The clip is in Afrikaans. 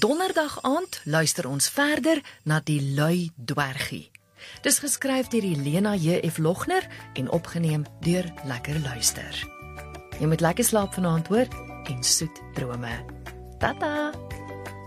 Donderdag aand luister ons verder na Die Lui Dwergie. Dis geskryf deur Helena J.F. Logner en opgeneem deur Lekker Luister. Jy moet lekker slaap vanaand hoor en soet drome. Tata!